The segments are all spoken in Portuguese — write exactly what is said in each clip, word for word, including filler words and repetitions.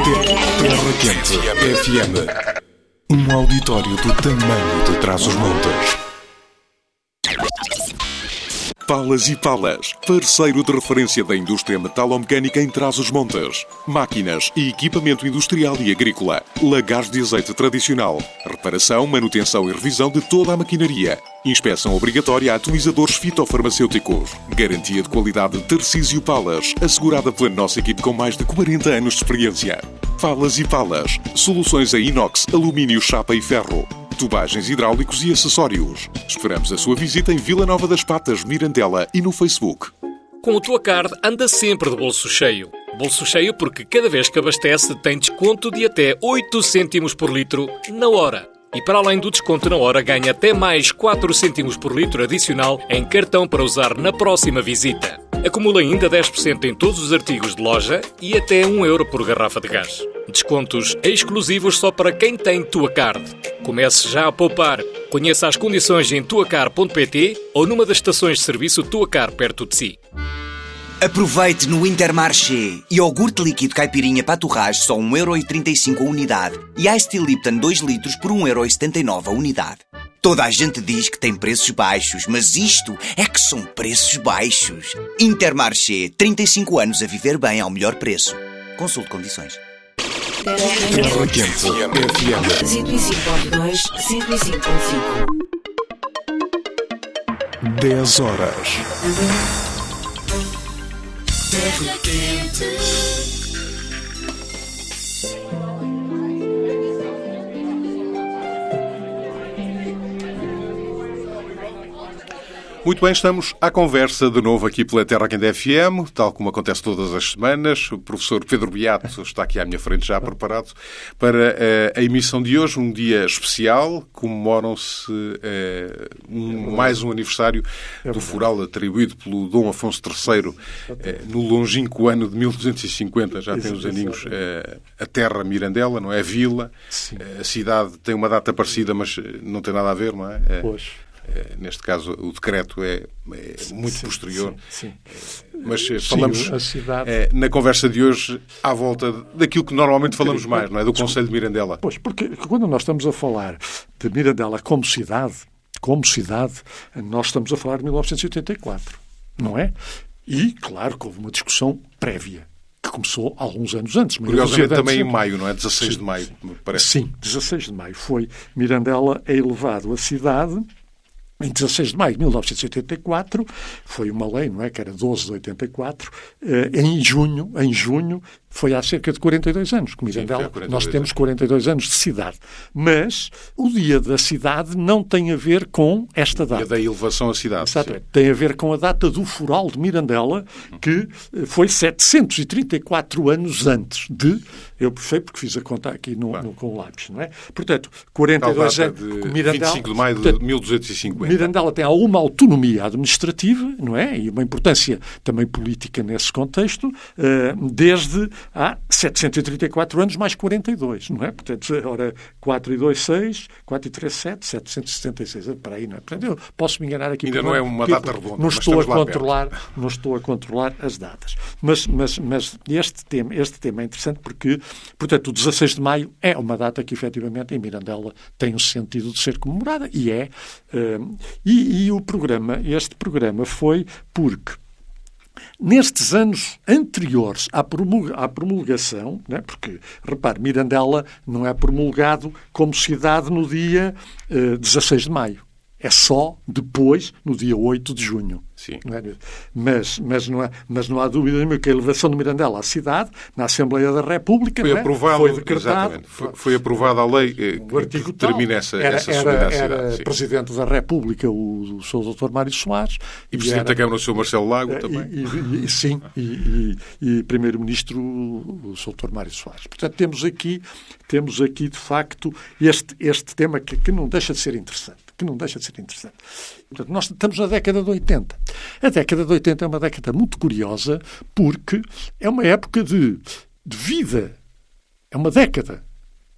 Terra Quente F M. Um auditório do tamanho de Trás-os-Montes. Palas e Palas, parceiro de referência da indústria metalomecânica em Trás-os-Montes. Máquinas e equipamento industrial e agrícola. Lagares de azeite tradicional. Reparação, manutenção e revisão de toda a maquinaria. Inspeção obrigatória a atomizadores fitofarmacêuticos. Garantia de qualidade Tarcísio Palas, assegurada pela nossa equipe com mais de quarenta anos de experiência. Palas e Palas, soluções em inox, alumínio, chapa e ferro. Tubagens hidráulicos e acessórios. Esperamos a sua visita em Vila Nova das Patas, Mirandela e no Facebook. Com o Tuacard anda sempre de bolso cheio. Bolso cheio porque cada vez que abastece tem desconto de até oito cêntimos por litro na hora. E para além do desconto na hora, ganha até mais quatro cêntimos por litro adicional em cartão para usar na próxima visita. Acumula ainda dez por cento em todos os artigos de loja e até um euro por garrafa de gás. Descontos exclusivos só para quem tem Tuacard. Comece já a poupar. Conheça as condições em tuacar ponto pt ou numa das estações de serviço Tuacard perto de si. Aproveite no Intermarché. Iogurte líquido caipirinha para torragem só um euro e trinta e cinco a unidade. E Ice Tea Lipton dois litros por um euro e setenta e nove a unidade. Toda a gente diz que tem preços baixos, mas isto é que são preços baixos. Intermarché, trinta e cinco anos a viver bem ao melhor preço. Consulte condições. Terra Quente F M. cento e cinco ponto dois, cento e cinco ponto cinco. dez horas. Terra Quente. Muito bem, estamos à conversa de novo aqui pela Terra Quente F M, tal como acontece todas as semanas. O professor Pedro Beato está aqui à minha frente já preparado para a emissão de hoje, um dia especial. Comemoram-se eh, um, mais um aniversário do fural atribuído pelo Dom Afonso terceiro eh, no longínquo ano de mil duzentos e cinquenta. Já tem os aninhos eh, a terra Mirandela, não é? A vila. A cidade tem uma data parecida, mas não tem nada a ver, não é? Pois. Neste caso, o decreto é, é muito sim, posterior. Sim, sim. Mas Sim, falamos a cidade... é, na conversa de hoje à volta daquilo que normalmente falamos mais, não é? Do Conselho de Mirandela. Pois, porque quando nós estamos a falar de Mirandela como cidade, como cidade, nós estamos a falar de mil novecentos e oitenta e quatro, não é? E, claro, que houve uma discussão prévia, que começou alguns anos antes. Curiosamente também em maio, não é? dezasseis sim. de maio, me parece. Sim, dezasseis de maio. Foi Mirandela é elevado a cidade. Em dezasseis de maio de mil novecentos e oitenta e quatro, foi uma lei, não é? Que era doze de oitenta e quatro. Em junho, em junho, foi há cerca de quarenta e dois anos que Mirandela, Sim, nós temos quarenta e dois anos de cidade. Mas o dia da cidade não tem a ver com esta data. O dia da elevação à cidade. Exatamente. Tem a ver com a data do fural de Mirandela, que foi setecentos e trinta e quatro anos antes de... Eu puxei porque fiz a conta aqui no, claro. no, com o lápis, não é? Portanto, quarenta e dois anos... Mirandela, vinte e cinco de maio de portanto, mil duzentos e cinquenta. Mirandela tem alguma autonomia administrativa, não é? E uma importância também política nesse contexto, desde há setecentos e trinta e quatro anos mais quarenta e dois, não é? Portanto, ora, quatro e dois, seis, quatro e três, sete, setecentos e setenta e seis, para aí, não é? Portanto, eu posso me enganar aqui. Ainda não é uma data redonda, não estou a controlar, não estou a controlar as datas. Mas, mas, mas este tema, este tema é interessante porque, portanto, o dezasseis de maio é uma data que, efetivamente, em Mirandela tem um sentido de ser comemorada e é. Uh, e, e o programa, este programa foi porque nestes anos anteriores à, promulga, à promulgação, né, porque, repare, Mirandela não é promulgado como cidade no dia uh, dezasseis de maio. É só depois, no dia oito de junho. Sim. Não é? mas, mas, não há, mas não há dúvida nenhuma que a elevação de Mirandela à cidade, na Assembleia da República, foi, não é? aprovado, foi decretado. Foi, foi aprovada a lei eh, que determina essa, era, essa era, subida à cidade. Era Presidente da República o, o seu doutor Mário Soares. E, e Presidente era, da Câmara o seu Marcelo Lago também. E, e, e, sim, e, e, e Primeiro-Ministro o seu doutor Mário Soares. Portanto, temos aqui, temos aqui de facto, este, este tema que, que não deixa de ser interessante. que não deixa de ser interessante. Portanto, nós estamos na década de oitenta. A década de oitenta é uma década muito curiosa porque é uma época de, de vida. É uma década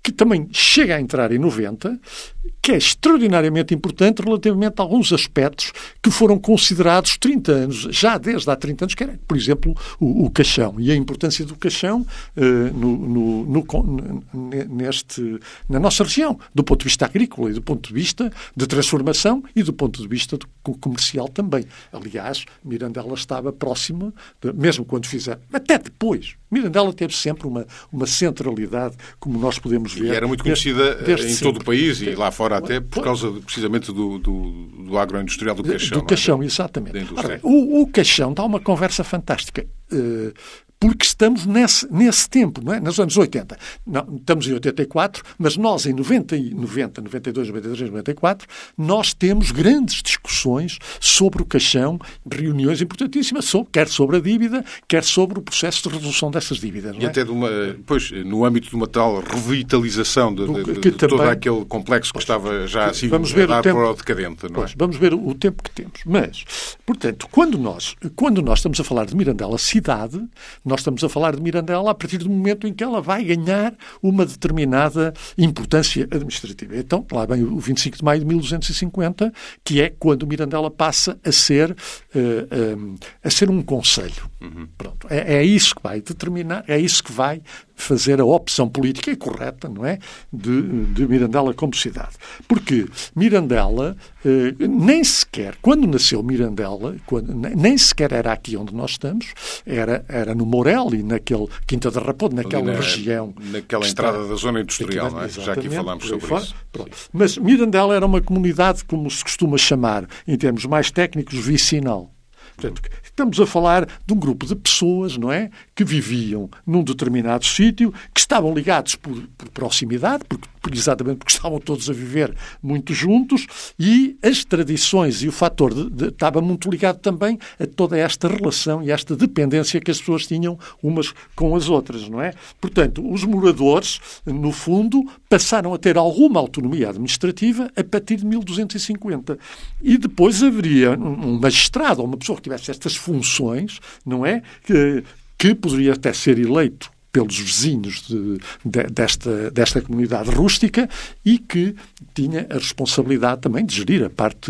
que também chega a entrar em noventa, que é extraordinariamente importante relativamente a alguns aspectos que foram considerados trinta anos, já desde há trinta anos, que era, por exemplo, o, o caixão. E a importância do caixão uh, no, no, no, neste, na nossa região, do ponto de vista agrícola e do ponto de vista de transformação e do ponto de vista comercial também. Aliás, Mirandela estava próxima, de, mesmo quando fizer, até depois. Mirandela teve sempre uma, uma centralidade, como nós podemos ver. E era muito conhecida desde, desde em sempre. todo o país e lá fora até por causa precisamente do, do, do agroindustrial do caixão. Do caixão, é? exatamente. Ora, o, o caixão dá uma conversa fantástica. Uh, porque estamos nesse, nesse tempo, não é? Nos anos oitenta. Não, estamos em oitenta e quatro, mas nós em noventa, noventa, noventa e dois, noventa e três, noventa e quatro, nós temos grandes discussões sobre o caixão, reuniões importantíssimas, sobre, quer sobre a dívida, quer sobre o processo de resolução dessas dívidas. Não é? E até de uma, pois, no âmbito de uma tal revitalização de, de, de, de também, todo aquele complexo que pois, estava já assim vamos ver a dar o tempo, para o decadente. Não pois, é? Vamos ver o, o tempo que temos. Mas, portanto, quando nós, quando nós estamos a falar de Mirandela cidade, nós estamos a falar de Mirandela a partir do momento em que ela vai ganhar uma determinada importância administrativa. Então, lá vem o vinte e cinco de maio de mil duzentos e cinquenta, que é quando Mirandela passa a ser, uh, um, a ser um concelho. Uhum. Pronto. É, é isso que vai determinar, é isso que vai fazer a opção política correta, não é? De, de Mirandela como cidade. Porque Mirandela, eh, nem sequer, quando nasceu Mirandela, quando, nem sequer era aqui onde nós estamos, era, era no Mourel e naquele Quinta da Raposa, naquela na, região. Naquela entrada está, da zona industrial, não é? Já aqui falámos sobre fora, isso. Mas Mirandela era uma comunidade, como se costuma chamar, em termos mais técnicos, vicinal. Portanto, estamos a falar de um grupo de pessoas, não é, que viviam num determinado sítio, que estavam ligados por, por proximidade, porque, exatamente porque estavam todos a viver muito juntos, e as tradições e o fator de, de, estava muito ligado também a toda esta relação e esta dependência que as pessoas tinham umas com as outras, não é? Portanto, os moradores, no fundo, passaram a ter alguma autonomia administrativa a partir de mil duzentos e cinquenta. E depois haveria um magistrado ou uma pessoa que tivesse estas funções, não é? Que, que poderia até ser eleito pelos vizinhos de, de, desta, desta comunidade rústica e que tinha a responsabilidade também de gerir a parte,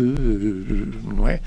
não é,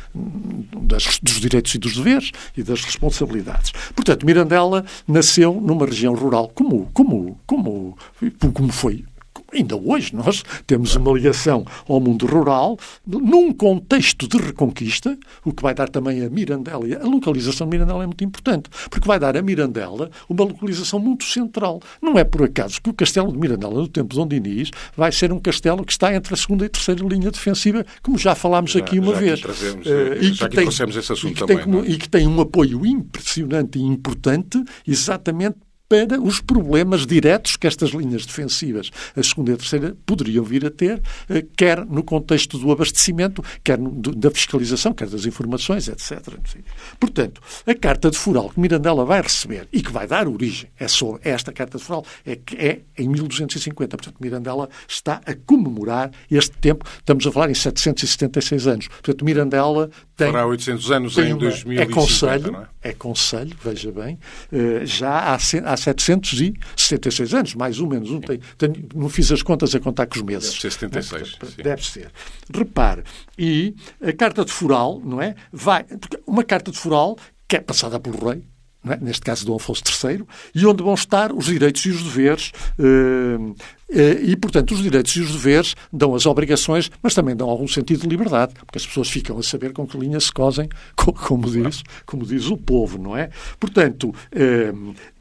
das, dos direitos e dos deveres e das responsabilidades. Portanto, Mirandela nasceu numa região rural, como, como, como, como foi. Ainda hoje nós temos uma ligação ao mundo rural num contexto de reconquista, o que vai dar também a Mirandela. A localização de Mirandela é muito importante, porque vai dar a Mirandela uma localização muito central. Não é por acaso que o castelo de Mirandela, no tempo de Dom Dinis, vai ser um castelo que está entre a segunda e a terceira linha defensiva, como já falámos já, aqui uma já vez. Aqui trazemos, uh, e já que tem, trouxemos esse assunto e que também. Tem, não é? E que tem um apoio impressionante e importante, exatamente para os problemas diretos que estas linhas defensivas, a segunda e a terceira, poderiam vir a ter, quer no contexto do abastecimento, quer no, da fiscalização, quer das informações, etcétera. Portanto, a Carta de Foral que Mirandela vai receber e que vai dar origem, é só esta Carta de Foral, é que é em mil duzentos e cinquenta. Portanto, Mirandela está a comemorar este tempo, estamos a falar em setecentos e setenta e seis anos. Portanto, Mirandela tem... Fará oitocentos anos em dois mil e cinquenta, é conselho, não é? É conselho, veja bem, já há, há setecentos e setenta e seis anos, mais ou menos. Não, tenho, tenho, não fiz as contas a contar com os meses. Deve ser setenta e seis. Deve, deve ser. Repare, e a Carta de Foral, não é? Vai, uma Carta de Foral que é passada pelo rei, não é? Neste caso Dom Afonso terceiro, e onde vão estar os direitos e os deveres. Uh, E, portanto, os direitos e os deveres dão as obrigações, mas também dão algum sentido de liberdade, porque as pessoas ficam a saber com que linha se cosem, como diz, como diz o povo, não é? Portanto, eh,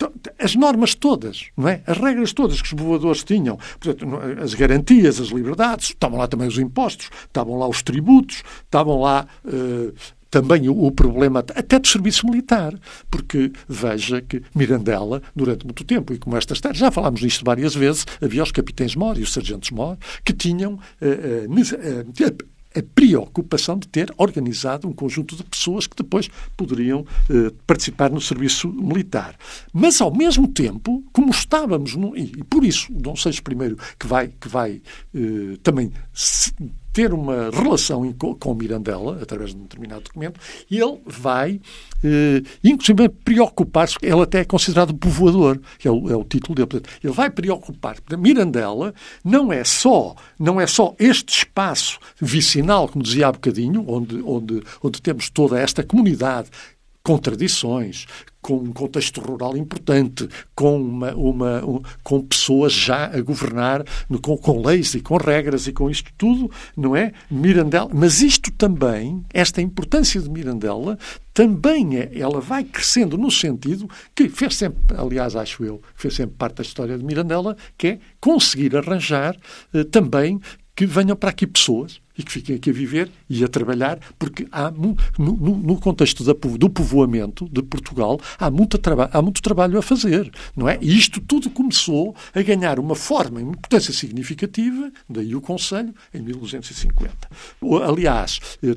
as normas todas, não é? As regras todas que os povoadores tinham, portanto, as garantias, as liberdades, estavam lá também os impostos, estavam lá os tributos, estavam lá... Eh, também o, o problema até do serviço militar, porque veja que Mirandela, durante muito tempo, e como estas terras, já falámos disto várias vezes, havia os capitães-mor e os sargentos-mor que tinham uh, uh, a, a preocupação de ter organizado um conjunto de pessoas que depois poderiam uh, participar no serviço militar. Mas, ao mesmo tempo, como estávamos, no, e, e por isso o Dom Seixas I, que vai, que vai uh, também... Se, ter uma relação com Mirandela, através de um determinado documento, e ele vai, eh, inclusive, preocupar-se, ele até é considerado povoador, que é o, é o título dele. Portanto, ele vai preocupar. Mirandela não é só, não é só este espaço vicinal, como dizia há bocadinho, onde, onde, onde temos toda esta comunidade com tradições, com um contexto rural importante, com, uma, uma, um, com pessoas já a governar, com, com leis e com regras e com isto tudo, não é? Mirandela, mas isto também, esta importância de Mirandela, também é, ela vai crescendo no sentido que fez sempre, aliás, acho eu, fez sempre parte da história de Mirandela, que é conseguir arranjar eh, também que venham para aqui pessoas e que fiquem aqui a viver e a trabalhar, porque há, no, no, no contexto da, do povoamento de Portugal, há muito, traba, há muito trabalho a fazer, não é? E isto tudo começou a ganhar uma forma, uma importância significativa, daí o Conselho, em mil duzentos e cinquenta. Aliás,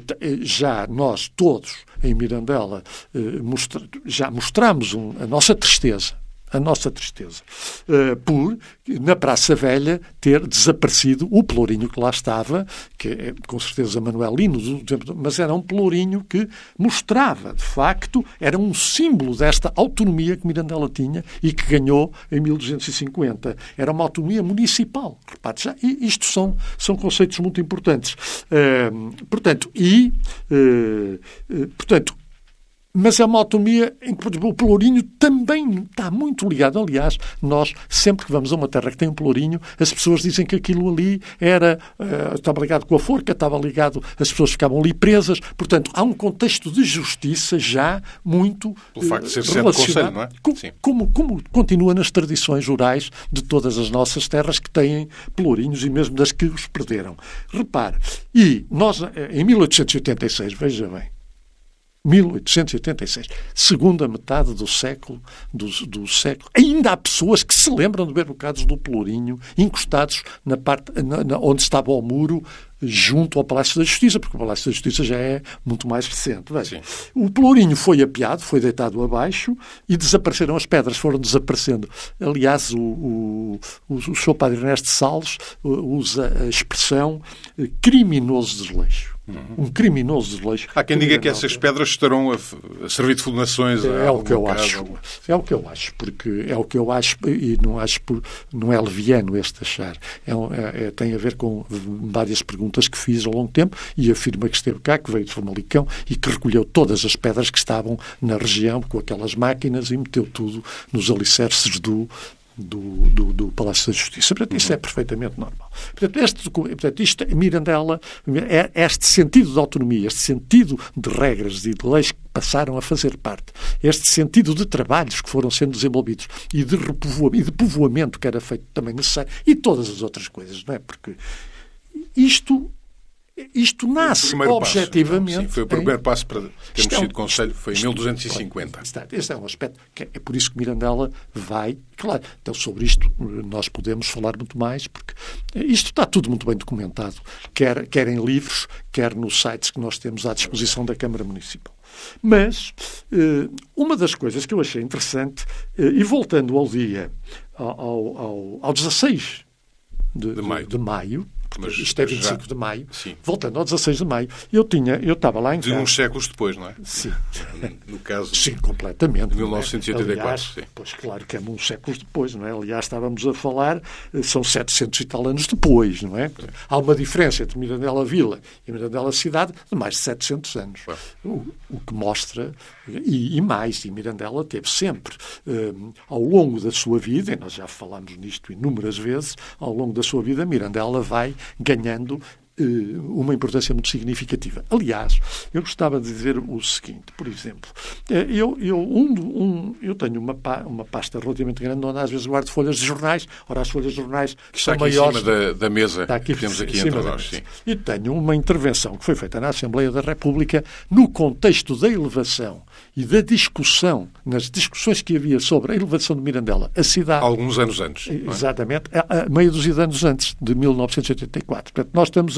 já nós todos, em Mirandela, mostra, já mostramos um, a nossa tristeza, a nossa tristeza, uh, por, na Praça Velha, ter desaparecido o pelourinho que lá estava, que é, com certeza, Manuelino, mas era um pelourinho que mostrava, de facto, era um símbolo desta autonomia que Mirandela tinha e que ganhou em mil duzentos e cinquenta. Era uma autonomia municipal. Repare, já, e isto são, são conceitos muito importantes. Uh, portanto, e, uh, uh, portanto, mas é uma autonomia em que, por exemplo, o pelourinho também está muito ligado. Aliás, nós, sempre que vamos a uma terra que tem um pelourinho, as pessoas dizem que aquilo ali era, uh, estava ligado com a forca, estava ligado, as pessoas ficavam ali presas. Portanto, há um contexto de justiça já muito o facto de ser uh, relacionado, conselho, não é? Com, como, como continua nas tradições rurais de todas as nossas terras que têm pelourinhos e mesmo das que os perderam. Repare, e nós, em mil oitocentos e oitenta e seis, veja bem, mil oitocentos e oitenta e seis, segunda metade do século, do, do século, ainda há pessoas que se lembram de ver bocados do pelourinho encostados na parte na, na, onde estava o muro, junto ao Palácio da Justiça, porque o Palácio da Justiça já é muito mais recente. Veja, o pelourinho foi apeado, foi deitado abaixo e desapareceram as pedras, foram desaparecendo. Aliás, o, o, o, o senhor Padre Ernesto Salles usa a expressão criminoso desleixo. Uhum. Um criminoso desleixo. Há quem diga que essas pedras estarão a, a servir de fundações. É, é o que eu caso. acho. É o que eu acho, porque é o que eu acho e não acho por, não é leviano este achar. É, é, é, tem a ver com várias perguntas que fiz ao longo do tempo e afirma que esteve cá, que veio de Famalicão e que recolheu todas as pedras que estavam na região com aquelas máquinas e meteu tudo nos alicerces do Do, do, do Palácio da Justiça. Portanto, isso é perfeitamente normal. Portanto, este, portanto isto, Mirandela, é este sentido de autonomia, este sentido de regras e de leis que passaram a fazer parte, este sentido de trabalhos que foram sendo desenvolvidos e de repovoamento, e de povoamento que era feito também necessário, e todas as outras coisas, não é? Porque isto Isto nasce objetivamente... Passo, então, sim, foi o primeiro em... passo para termos sido Conselho, foi em mil duzentos e cinquenta. Este é um aspecto que é por isso que Mirandela vai... Claro, então sobre isto nós podemos falar muito mais, porque isto está tudo muito bem documentado, quer, quer em livros, quer nos sites que nós temos à disposição da Câmara Municipal. Mas uma das coisas que eu achei interessante, e voltando ao dia, ao, ao, ao dezasseis de, de maio, de, de maio Mas isto é vinte e cinco já... de maio, sim. Voltando ao dezasseis de maio, eu tinha, eu estava lá em de casa. De uns séculos depois, não é? Sim. No caso sim, completamente. De mil novecentos e oitenta e quatro, aliás, sim. Pois claro que é uns séculos depois, não é? Aliás, estávamos a falar, são setecentos e tal anos depois, não é? Sim. Há uma diferença entre Mirandela Vila e Mirandela Cidade de mais de setecentos anos. O, o que mostra, e, e mais, e Mirandela teve sempre, um, ao longo da sua vida, e nós já falámos nisto inúmeras vezes, ao longo da sua vida, Mirandela vai ganhando uh, uma importância muito significativa. Aliás, eu gostava de dizer o seguinte, por exemplo, eu, eu, um, um, eu tenho uma, uma pasta relativamente grande onde às vezes guardo folhas de jornais, ora as folhas de jornais que está são aqui maiores... em cima da, da mesa está aqui, que temos aqui entre nós. Sim. E tenho uma intervenção que foi feita na Assembleia da República no contexto da elevação e da discussão, nas discussões que havia sobre a elevação de Mirandela, a cidade... Alguns anos antes. Exatamente, a, a meia dúzia de anos antes, de mil novecentos e oitenta e quatro. Portanto, nós estamos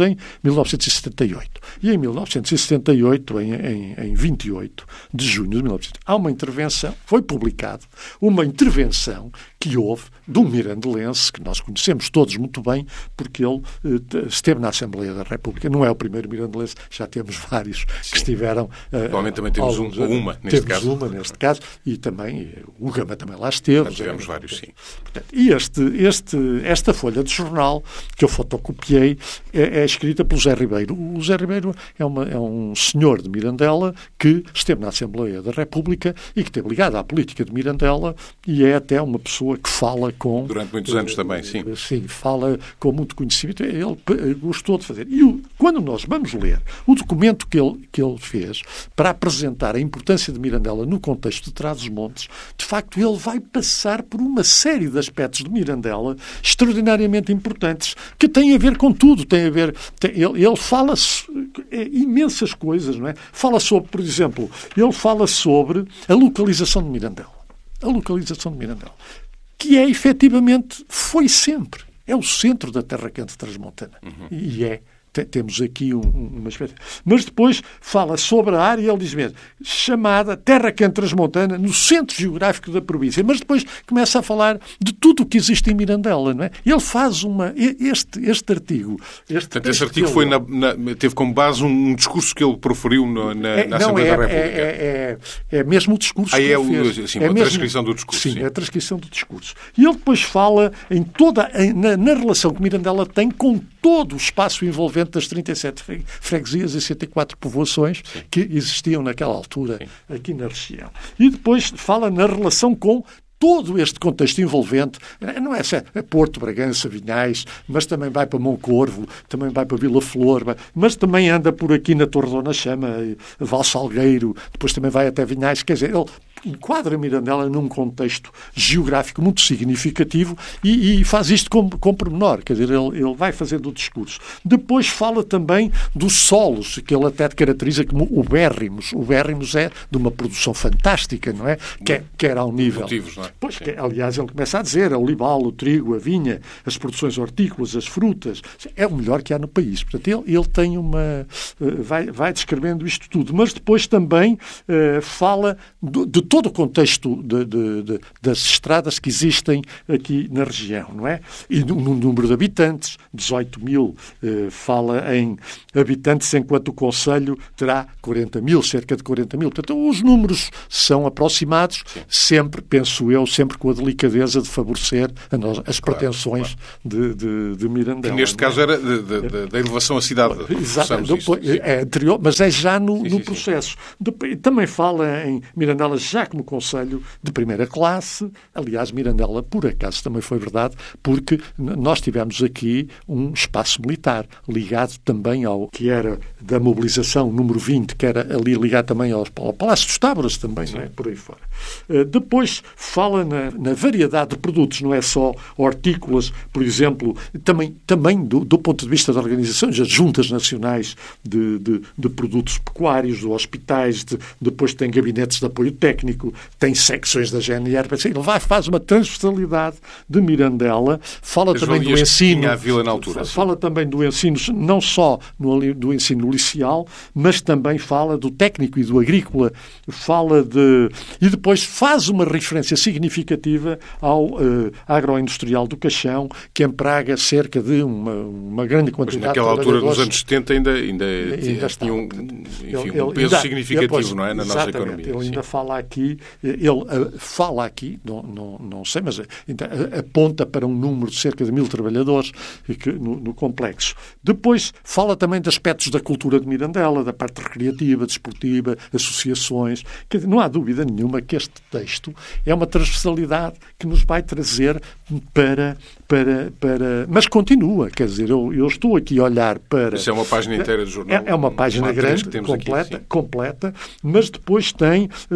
em mil novecentos e setenta e oito. E em mil novecentos e setenta e oito, em, em, em vinte e oito de junho de mil novecentos e setenta e oito, há uma intervenção, foi publicado uma intervenção que houve de um mirandelense, que nós conhecemos todos muito bem, porque ele eh, esteve na Assembleia da República. Não é o primeiro mirandelense, já temos vários Sim. que estiveram... Eh, Atualmente também temos um, ou uma, neste temos caso. uma, neste caso, e também o Gama também lá esteve. Já tivemos vários, sim. Portanto, e este, este, esta folha de jornal, que eu fotocopiei, é, é escrita pelo Zé Ribeiro. O Zé Ribeiro é, uma, é um senhor de Mirandela que esteve na Assembleia da República e que esteve ligado à política de Mirandela e é até uma pessoa que fala com... Durante muitos anos uh, também, sim. Sim, fala com muito conhecimento. Ele gostou de fazer. E o, quando nós vamos ler o documento que ele, que ele fez para apresentar a importância de Mirandela no contexto de Trás-os-Montes, de facto ele vai passar por uma série de aspectos de Mirandela extraordinariamente importantes, que têm a ver com tudo. Tem a ver, tem, ele, ele fala é, imensas coisas, não é? Fala sobre, por exemplo, ele fala sobre a localização de Mirandela. A localização de Mirandela. Que é, efetivamente, foi sempre. É o centro da Terra Quente Transmontana. Uhum. E é. Temos aqui um, uma espécie... Mas depois fala sobre a área, ele diz mesmo, chamada Terra Quente Transmontana, no centro geográfico da província. Mas depois começa a falar de tudo o que existe em Mirandela, não é? Ele faz uma... Este, este artigo... Este Portanto, esse artigo foi na, na, teve como base um, um discurso que ele proferiu no, na, é, na não, Assembleia é, da República. É, é, é, é mesmo o discurso ah, que é ele o, fez. sim, é a mesmo, transcrição do discurso. Sim, sim, é a transcrição do discurso. E ele depois fala em toda, em, na, na relação que Mirandela tem com todo o espaço envolvente das trinta e sete freguesias e cento e quatro povoações Sim. que existiam naquela altura Sim. aqui na região. E depois fala na relação com todo este contexto envolvente, não é só é Porto, Bragança, Vinhais, mas também vai para Moncorvo, também vai para Vila Flor, mas também anda por aqui na Torre Dona Chama, Val Salgueiro, depois também vai até Vinhais. Quer dizer, ele enquadra Mirandela num contexto geográfico muito significativo e, e faz isto com, com pormenor. Quer dizer, ele, ele vai fazendo o discurso. Depois fala também dos solos, que ele até caracteriza como ubérrimos. Ubérrimos é de uma produção fantástica, não é? Quer, quer ao nível... Motivos, não é? Pois, que, aliás, ele começa a dizer a olival, o trigo, a vinha, as produções hortícolas, as frutas. É o melhor que há no país. Portanto, ele, ele tem uma... Vai, vai descrevendo isto tudo. Mas depois também uh, fala do, de todo o contexto de, de, de, das estradas que existem aqui na região, não é? E no, no número de habitantes, dezoito mil, uh, fala em habitantes, enquanto o Conselho terá quarenta mil, cerca de quarenta mil. Portanto, os números são aproximados, Sim. sempre, penso eu, sempre com a delicadeza de favorecer a nós, as claro, pretensões claro. De, de, de Mirandela. Que neste caso era da elevação à cidade. Exato, depois, é anterior, mas é já no, sim, no sim, processo. Sim. De, também fala em Mirandela já como Conselho de primeira classe. Aliás, Mirandela, por acaso, também foi verdade, porque nós tivemos aqui um espaço militar ligado também ao que era da mobilização número vinte, que era ali ligado também ao, ao Palácio dos Táboras também, não é? Por aí fora. Uh, depois fala na, na variedade de produtos, não é só hortícolas, por exemplo, também, também do, do ponto de vista da organização, das juntas nacionais de, de, de produtos pecuários, de hospitais, de, depois tem gabinetes de apoio técnico, tem secções da G N R, ele vai, faz uma transversalidade de Mirandela, fala As também do ensino, a vila na altura, fala sim. também do ensino, não só no, do ensino liceal, mas também fala do técnico e do agrícola, fala de... e depois faz uma referência significativa ao uh, agroindustrial do Caixão, que empraga cerca de uma, uma grande quantidade mas naquela de altura, nos anos setenta, ainda, ainda, ainda tinha um, enfim, ele, um peso ainda, significativo depois, não é, na nossa economia. Ele sim. ainda fala aqui, ele uh, fala aqui, não, não, não sei, mas ainda, uh, aponta para um número de cerca de mil trabalhadores que, no, no complexo. Depois fala também de aspectos da cultura de Mirandela, da parte recreativa, desportiva, associações. Quer dizer, não há dúvida nenhuma que este texto é uma transversalidade que nos vai trazer para... para, para... Mas continua, quer dizer, eu, eu estou aqui a olhar para... Isso é uma página inteira de jornal. É, é uma página grande, completa, completa, mas depois tem,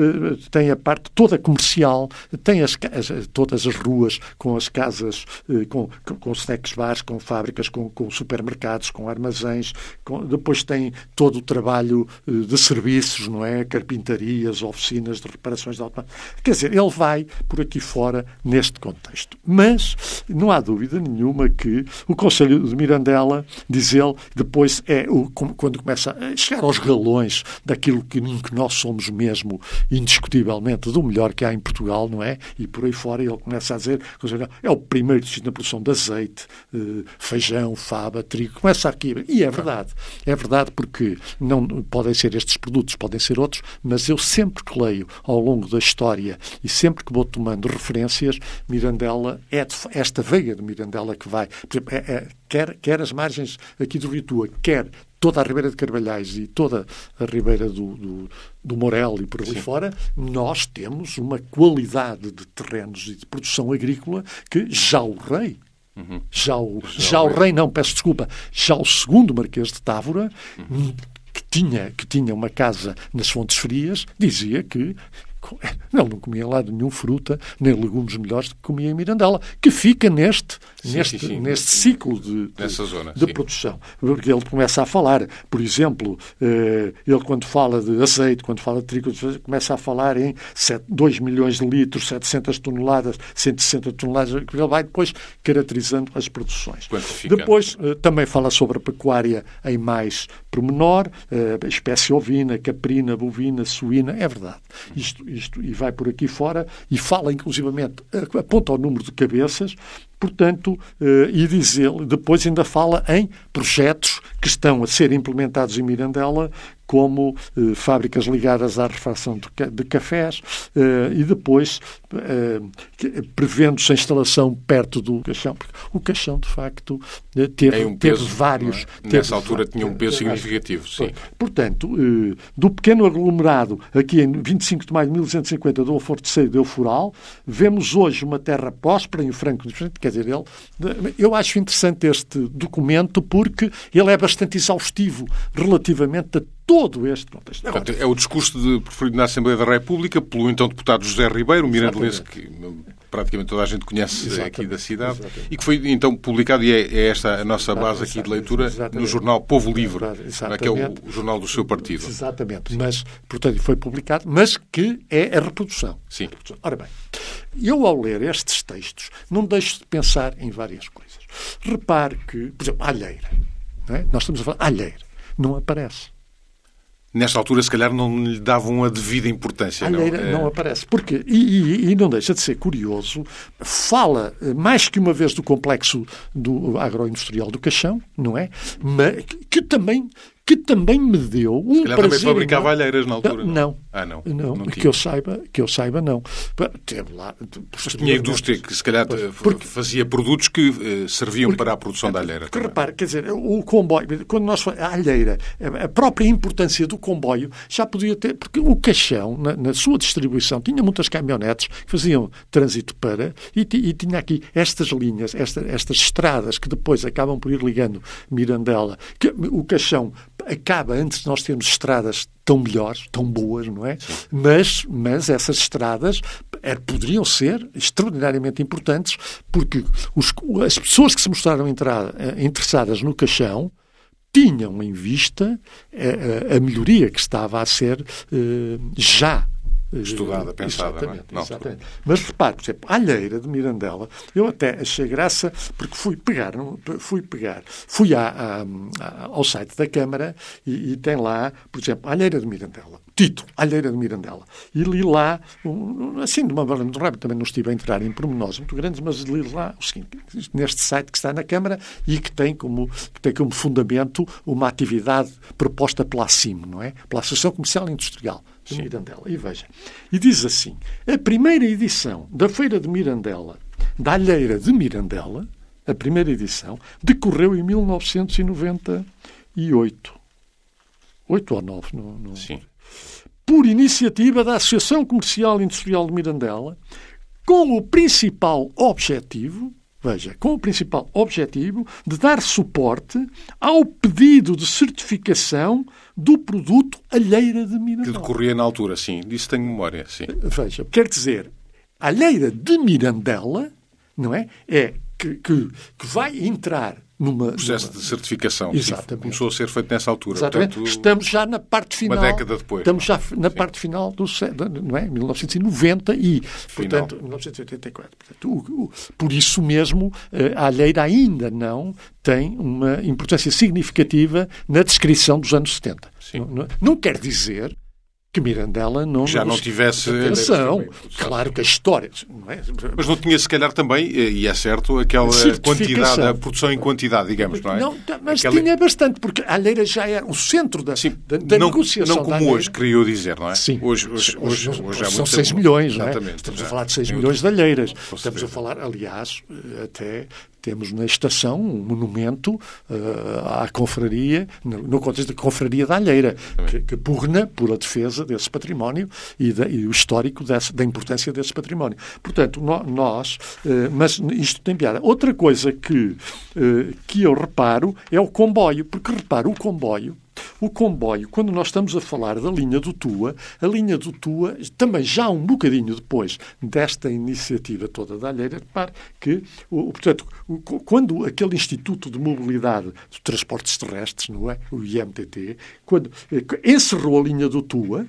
tem a parte toda comercial, tem as, as, todas as ruas com as casas, com, com snacks bars, com fábricas, com, com supermercados, com armazéns, com, depois tem todo o trabalho de serviços, não é? Carpintarias, oficinas de reparações de automóveis. Quer dizer, ele vai por aqui fora neste contexto. Mas não há dúvida nenhuma que o Conselho de Mirandela, diz ele, depois é o, quando começa a chegar aos galões daquilo que, que nós somos mesmo, indiscutivelmente, do melhor que há em Portugal, não é? E por aí fora ele começa a dizer, é o primeiro distrito na produção de azeite, feijão, fava, trigo, começa aqui. E é verdade. É verdade porque não podem ser estes produtos, podem ser outros, mas eu sempre que leio ao longo da história e sempre que vou tomando referências, Mirandela é de, esta veia de Mirandela que vai. Por exemplo, é, é, quer, quer as margens aqui do Rio Tua, quer toda a Ribeira de Carvalhais e toda a Ribeira do, do, do Morel e por ali Sim. fora, nós temos uma qualidade de terrenos e de produção agrícola que já o rei, uhum. já, o, já, já o rei. rei, não, peço desculpa, já o segundo Marquês de Távora, uhum. que, tinha, que tinha uma casa nas Fontes Frias, dizia que ele não comia lá nenhum fruta, nem legumes melhores do que comia em Mirandela, que fica neste, sim, neste, sim, sim. neste ciclo de, de, Nessa zona, de produção. Porque ele começa a falar, por exemplo, eh, ele quando fala de azeite, quando fala de trigo, começa a falar em dois milhões de litros, setecentas toneladas, cento e sessenta toneladas, ele vai depois caracterizando as produções. Depois eh, também fala sobre a pecuária em mais pormenor, eh, espécie ovina, caprina, bovina, suína, é verdade. Isto Isto, e vai por aqui fora e fala inclusivamente, aponta ao número de cabeças, portanto, eh, e diz ele, depois ainda fala em projetos que estão a ser implementados em Mirandela, como eh, fábricas ligadas à refacção de, de cafés eh, e depois eh, prevendo-se a instalação perto do Caixão. Porque o Caixão, de facto, eh, teve, um peso, teve vários... É? Teve, Nessa altura tinha um peso significativo, sim. Portanto, eh, do pequeno aglomerado, aqui em vinte e cinco de maio de mil duzentos e cinquenta, do Alforteceiro de Euforal, vemos hoje uma terra próspera em Franco diferente. Quer dizer, ele, eu acho interessante este documento porque ele é bastante exaustivo relativamente a todo este contexto. Portanto, é o discurso de, preferido na Assembleia da República pelo então deputado José Ribeiro, um mirandelense que praticamente toda a gente conhece Exatamente. aqui da cidade, Exatamente. e que foi então publicado, e é, é esta a nossa base aqui de leitura, Exatamente. no jornal Povo Livre, que é o, o jornal do seu partido. Exatamente, mas, portanto, foi publicado, mas que é a reprodução. Sim. Ora bem, eu ao ler estes textos não deixo de pensar em várias coisas. Repare que, por exemplo, a alheira, não é? Nós estamos a falar, a alheira, não aparece. Nesta altura, se calhar, não lhe davam a devida importância. A alheira não, é... não aparece. Porque, e, e, e não deixa de ser curioso, fala mais que uma vez do complexo do agroindustrial do Caixão, não é? Mas que também... que também me deu um Se calhar prazer... também fabricava alheiras na altura, não? Não. Ah, não? Não, não que, eu saiba, que eu saiba, não. Teve lá... Mas tinha indústria que, se calhar, porque, fazia produtos que uh, serviam porque, para a produção da alheira. Porque, repare, quer dizer, o comboio... Quando nós a alheira, a própria importância do comboio já podia ter... Porque o Caixão, na, na sua distribuição, tinha muitas caminhonetes que faziam trânsito para... E, e tinha aqui estas linhas, esta, estas estradas que depois acabam por ir ligando Mirandela. Que, o Caixão... acaba antes de nós termos estradas tão melhores, tão boas, não é? Mas, mas essas estradas é, poderiam ser extraordinariamente importantes porque os, as pessoas que se mostraram entrar, interessadas no Caixão tinham em vista a, a, a melhoria que estava a ser uh, já estudada, pensada. Exatamente, não é? exatamente. Mas repare, por exemplo, a alheira de Mirandela, eu até achei graça, porque fui pegar, fui pegar, fui à, à, ao site da Câmara e, e tem lá, por exemplo, a alheira de Mirandela. Título, Alheira de Mirandela. E li lá, um, assim, de uma maneira muito rápida, também não estive a entrar em pormenores muito grandes, mas li lá o seguinte, neste site que está na Câmara e que tem como, que tem como fundamento uma atividade proposta pela A C I M, não é? Pela Associação Comercial e Industrial de Sim. Mirandela. E veja, e diz assim, a primeira edição da Feira de Mirandela, da Alheira de Mirandela, a primeira edição, decorreu em mil novecentos e noventa e oito. Oito ou nove, não... não... Sim. Por iniciativa da Associação Comercial e Industrial de Mirandela, com o principal objetivo veja, com o principal objetivo de dar suporte ao pedido de certificação do produto alheira de Mirandela. Que decorria na altura, sim. Disso tenho memória, sim. Veja, quer dizer, a alheira de Mirandela, não é? É que, que, que vai entrar numa... processo numa... de certificação. Exatamente. Sim, começou a ser feito nessa altura. Exatamente. Portanto, estamos já na parte final. Uma década depois. Estamos já na Sim. parte final do não é? mil novecentos e noventa e, Final. portanto, mil novecentos e oitenta e quatro. Portanto, o, o, por isso mesmo, a alheira ainda não tem uma importância significativa na descrição dos anos setenta. Sim. Não, não, não quer dizer que Mirandela não... Já não nos... tivesse... Atenção, claro que a história... Não é? Mas não tinha, se calhar, também, e é certo, aquela quantidade, a produção em quantidade, digamos, não é? Não, mas aquela... tinha bastante, porque a alheira já era o centro da, Sim, da, da não, negociação. Não como hoje, queria eu dizer, não é? Sim. Hoje, hoje, hoje, hoje, hoje há são muito seis tempo. milhões, não é? Exatamente. Estamos Já. a falar de seis Tem milhões de outro... alheiras. Com Estamos certeza. a falar, aliás, até temos na estação um monumento uh, à confraria, no, no contexto da confraria da alheira, que, que pugna por a defesa desse património e, da, e o histórico desse, da importância desse património. Portanto, no, nós... Uh, mas isto tem piada. Outra coisa que, uh, que eu reparo é o comboio, porque, repara, o comboio O comboio, quando nós estamos a falar da linha do Tua, a linha do Tua, também já um bocadinho depois desta iniciativa toda da alheira, repare que, o, portanto, o, quando aquele Instituto de Mobilidade de Transportes Terrestres, não é? O I M T T, quando encerrou a linha do Tua,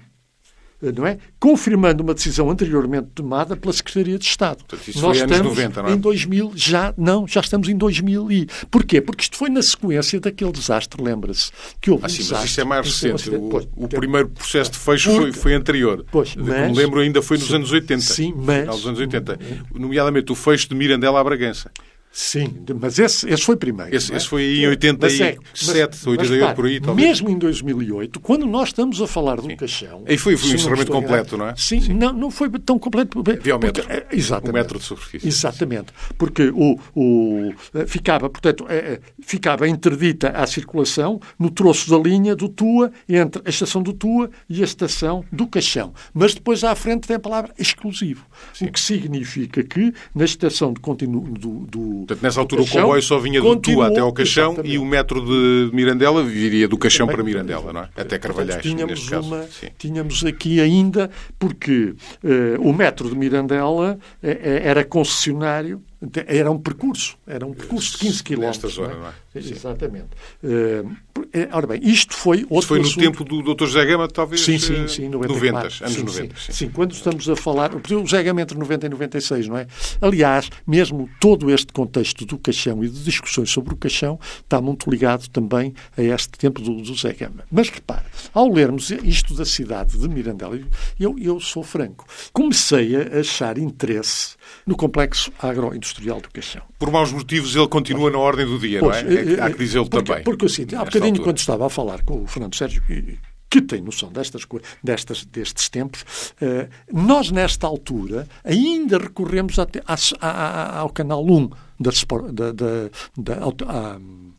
não é? Confirmando uma decisão anteriormente tomada pela Secretaria de Estado. Portanto, isso Nós foi anos estamos noventa, não é? em dois mil, já, não, já estamos em dois mil e... Porquê? Porque isto foi na sequência daquele desastre, lembra-se? Que houve Ah, um sim, mas desastre, isso é mais um recente. O, pois, o tem- primeiro processo de fecho Porque- foi, foi anterior. Pois, De que mas- me lembro ainda foi nos sim, anos oitenta. sim, mas- Final dos anos oitenta. Nomeadamente o fecho de Mirandela à Bragança. Sim, mas esse, esse foi primeiro. Esse- não é? esse foi em oitenta e sete, oitenta e oito, por aí, talvez. Mesmo em dois mil e oito, quando nós estamos a falar do Caixão... Aí foi- foi um se não encerramento estou enganado, completo, não é? Sim, Sim. Não, não foi tão completo. Havia o metro. porque- é, exatamente. Um metro de superfície. Exatamente. Porque o, o, ficava, portanto, é, é, ficava interdita a circulação no troço da linha do Tua, entre a estação do Tua e a estação do Caixão. Mas depois à frente tem a palavra exclusivo. Sim. O que significa que na estação de continu, do, do Portanto, nessa do altura Caixão, o comboio só vinha do continuou- Tua até ao Caixão exatamente. e o metro de Mirandela viria do Caixão Também- para Mirandela, não é? Até Carvalhais, Portanto, tínhamos, neste caso. uma- Sim. tínhamos aqui ainda, porque eh, o metro de Mirandela eh, eh, era concessionário, era um percurso, era um percurso de quinze quilómetros. Nesta zona, não é? não é? Sim. Exatamente. Eh, eh, ora bem, isto foi outro Isso foi no assunto. tempo do doutor José Gama, talvez? Sim, sim, eh, sim, noventa e noventa, quatro. anos sim, noventa. Sim, sim, quando estamos a falar, o Zé Gama entre noventa e noventa e seis, não é? Aliás, mesmo todo este contexto do Caixão e de discussões sobre o Caixão está muito ligado também a este tempo do, do Zé Gama. Mas repare, ao lermos isto da cidade de Mirandela, eu, eu sou franco, comecei a achar interesse no complexo agroindustrial do Caixão. Por maus motivos, ele continua na ordem do dia, Pois, não é? eh, Há que dizê-lo porque, também. Porque assim, há nesta bocadinho, altura. quando estava a falar com o Fernando Sérgio, que, que tem noção destas, co- destas, destes tempos, eh, nós, nesta altura, ainda recorremos até, à- à- ao canal um da, Sport- da, da, da, auto- à,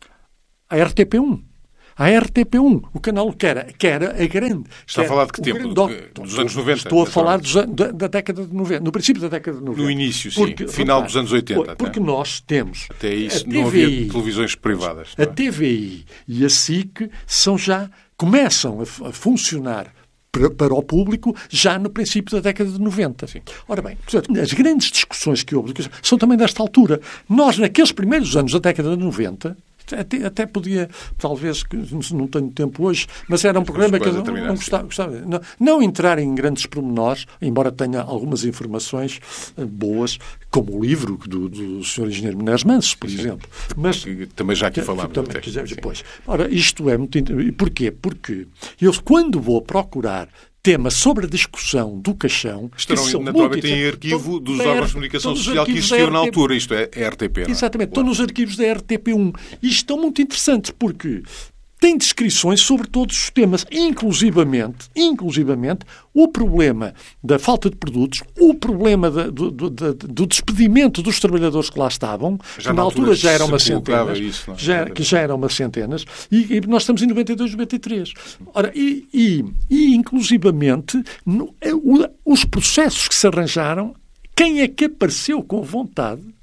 à R T P um. A R T P um, o canal que era, que era a grande. Está a que falar era de que o tempo? grande- Do- dos anos noventa? Estou a Nessa falar hora? dos an- da, da década de noventa, no princípio da década de noventa. No início, sim. Final dos anos oitenta, Porque até. nós temos Até isso a não T V I, havia televisões privadas. a não é? T V I e a S I C são já, começam a, f- a funcionar para, para o público já no princípio da década de noventa. Sim. Ora bem, portanto, as grandes discussões que houve são também desta altura. Nós, naqueles primeiros anos da década de noventa, até, até podia, talvez, que não tenho tempo hoje, mas era um programa que eu não, terminar, não gostava, gostava não, não entrar em grandes pormenores, embora tenha algumas informações eh, boas, como o livro do, do senhor Engenheiro Menezes Manso, por exemplo. Mas, Que também já aqui que- falámos. também até. quisemos Sim. depois. Ora, isto é muito... int- E porquê? Porque eu, quando vou procurar temas sobre a discussão do Caixão... que Estarão são naturalmente muito em inter- arquivo dos da órgãos R- de comunicação todos os social que arquivos da existiam na R T P. altura. Isto é, é R T P, não é? Exatamente. Estão nos arquivos da R T P um. E estão muito interessantes porque tem descrições sobre todos os temas, inclusivamente, inclusivamente o problema da falta de produtos, o problema da- do, do- da- do despedimento dos trabalhadores que lá estavam, Já que na na altura altura já eram se umas colocava centenas, isso, não é? já, que já eram umas centenas, e, e nós estamos em noventa e dois, noventa e três. Ora, e, e, e inclusivamente, no- o- os processos que se arranjaram, quem é que apareceu com vontade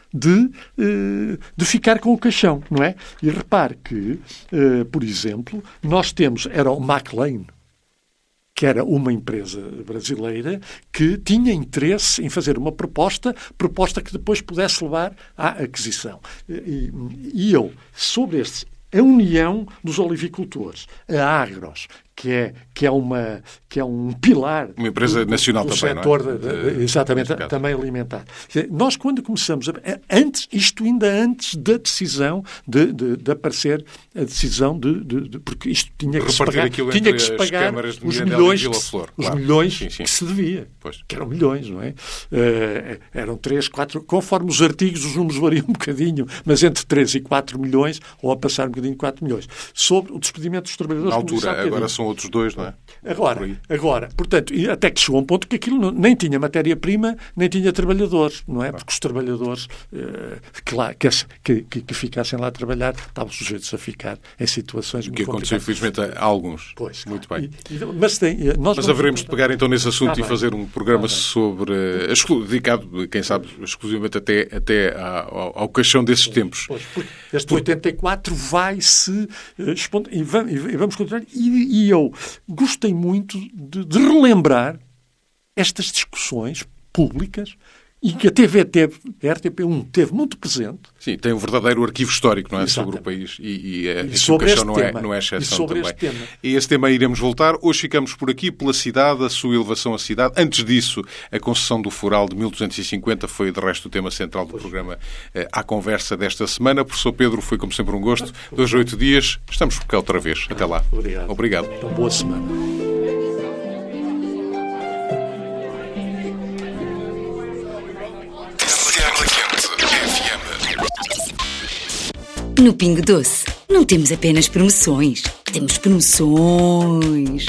de, de ficar com o caixão, não é? E repare que, por exemplo, nós temos, era o McLean, que era uma empresa brasileira que tinha interesse em fazer uma proposta, proposta que depois pudesse levar à aquisição. E, e eu, sobre este, a União dos Olivicultores, a Agros, que é, que é, uma, que é um pilar... Uma empresa do, nacional do também, setor não é? de, de, exatamente, também alimentar. Nós, quando começamos, a, antes, isto ainda antes da decisão de, de, de aparecer a decisão de... de, de porque isto tinha que se pagar, tinha que se pagar os milhões, que se, Flor, os claro. milhões sim, sim. que se devia. Pois. Que eram milhões, não é? Uh, eram três, quatro... Conforme os artigos, os números variam um bocadinho, mas entre três e quatro milhões, ou a passar um bocadinho de quatro milhões. Sobre o despedimento dos trabalhadores... Na altura, agora são outros dois, não é? Agora, agora, portanto, até que chegou a um ponto que aquilo não, nem tinha matéria-prima, nem tinha trabalhadores, não é? Porque os trabalhadores uh, que, lá, que, que, que ficassem lá a trabalhar estavam sujeitos a ficar em situações o muito que aconteceu, infelizmente, a alguns. Pois, muito bem. E, e, mas tem, nós mas haveremos de pegar então nesse assunto ah, e fazer um programa ah, sobre, uh, dedicado, quem sabe, exclusivamente até, até ao, ao caixão desses pois, tempos. Pois, este Por... oitenta e quatro vai-se uh, expondo, e, vamos, e vamos continuar. E, e eu gostei muito de, de relembrar estas discussões públicas e que a T V teve, a R T P um teve muito presente. Sim, tem um verdadeiro arquivo histórico, não é? Exatamente. Sobre o país e, e, e sobre este não tema. É, não é exceção e sobre também. Este tema. E esse tema iremos voltar. Hoje ficamos por aqui pela cidade, a sua elevação à cidade. Antes disso, a concessão do Foral de mil duzentos e cinquenta foi, de resto, o tema central do pois. programa eh, à conversa desta semana. Professor Pedro, foi como sempre um gosto. Dois a oito dias, estamos por cá outra vez. Até lá. Obrigado. Obrigado. Então, boa semana. No Pingo Doce, não temos apenas promoções, temos promoções.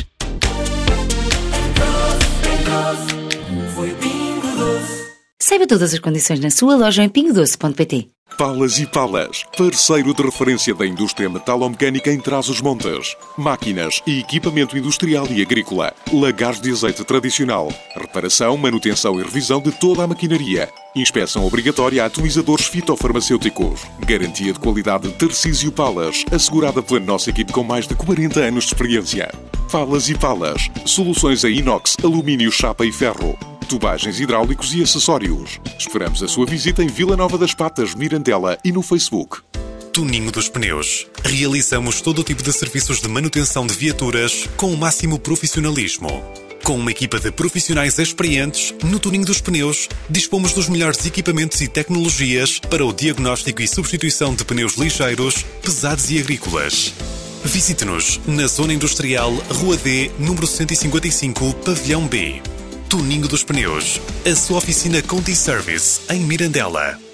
Saiba todas as condições na sua loja em pingo doce ponto pt. Palas e Palas, parceiro de referência da indústria metalomecânica em Trás-os-Montes. Máquinas e equipamento industrial e agrícola. Lagares de azeite tradicional. Reparação, manutenção e revisão de toda a maquinaria. Inspeção obrigatória a atomizadores fitofarmacêuticos. Garantia de qualidade Tarcísio Palas, assegurada pela nossa equipe com mais de quarenta anos de experiência. Palas e Palas, soluções a inox, alumínio, chapa e ferro. Tubagens hidráulicos e acessórios. Esperamos a sua visita em Vila Nova das Patas, Mirandela e no Facebook. Tuninho dos Pneus. Realizamos todo o tipo de serviços de manutenção de viaturas com o máximo profissionalismo. Com uma equipa de profissionais experientes, no Tuninho dos Pneus, dispomos dos melhores equipamentos e tecnologias para o diagnóstico e substituição de pneus ligeiros, pesados e agrícolas. Visite-nos na Zona Industrial, Rua D, número cento e cinquenta e cinco, Pavilhão B. Tuninho dos Pneus, a sua oficina Conti Service, em Mirandela.